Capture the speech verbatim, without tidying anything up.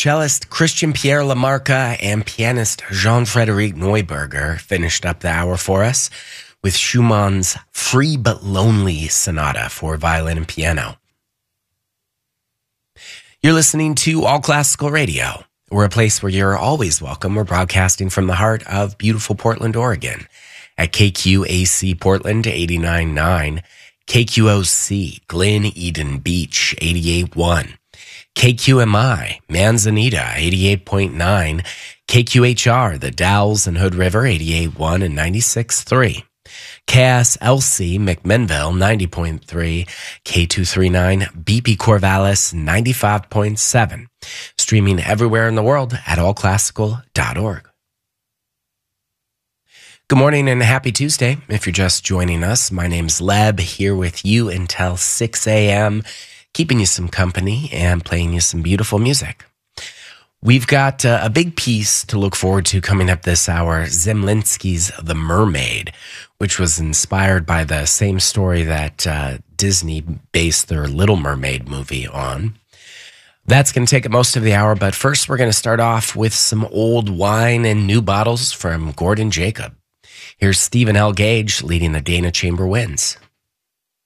Cellist Christian Pierre Lamarca and pianist Jean-Frédéric Neuberger finished up the hour for us with Schumann's Free But Lonely Sonata for violin and piano. You're listening to All Classical Radio. We're a place where you're always welcome. We're broadcasting from the heart of beautiful Portland, Oregon at K Q A C Portland eighty-nine point nine, K Q O C Glen Eden Beach eighty-eight point one, K Q M I Manzanita eighty-eight point nine, K Q H R The Dalles and Hood River eighty-eight point one and ninety-six point three, K S L C McMinnville ninety point three, K two thirty-nine B P Corvallis ninety-five point seven, streaming everywhere in the world at all classical dot org. Good morning and happy Tuesday. If you're just joining us, my name's Leb, here with you until six a.m., keeping you some company and playing you some beautiful music. We've got uh, a big piece to look forward to coming up this hour, Zemlinsky's The Mermaid, which was inspired by the same story that uh, Disney based their Little Mermaid movie on. That's going to take up most of the hour, but first we're going to start off with some old wine and new bottles from Gordon Jacob. Here's Stephen L. Gage leading the Dana Chamber Winds.